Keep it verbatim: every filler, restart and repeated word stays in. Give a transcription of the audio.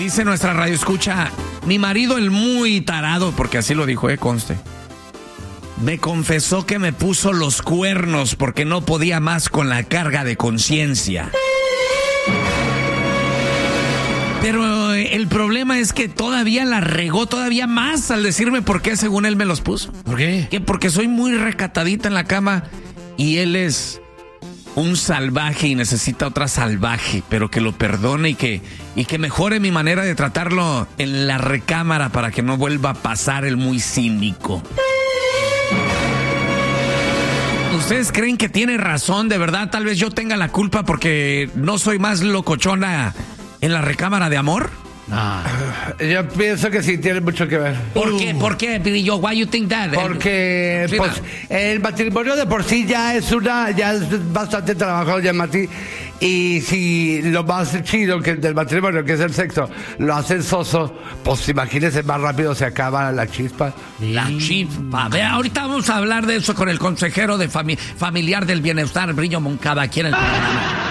Dice nuestra radio escucha, mi marido el muy tarado, porque así lo dijo, eh, conste. Me confesó que me puso los cuernos porque no podía más con la carga de conciencia. Pero el problema es que todavía la regó todavía más al decirme por qué según él me los puso. ¿Por qué? Que porque soy muy recatadita en la cama y él es un salvaje y necesita otra salvaje, pero que lo perdone y que, y que mejore mi manera de tratarlo en la recámara para que no vuelva a pasar el muy cínico. ¿Ustedes creen que tiene razón? De verdad, tal vez yo tenga la culpa porque no soy más locochona en la recámara de amor. No. Yo pienso que sí tiene mucho que ver. ¿Por qué? ¿Por qué, Pirillo? Why you think that? Porque Sí, pues, no. el matrimonio de por sí ya es una, ya es bastante trabajo, ya Mati. Y si lo más chido que del matrimonio, que es el sexo, lo hace el soso, pues imagínense, más rápido se acaba la chispa. La chispa. Vea, ahorita vamos a hablar de eso con el consejero de fami- familiar del bienestar, Brillo Moncada, aquí en el programa.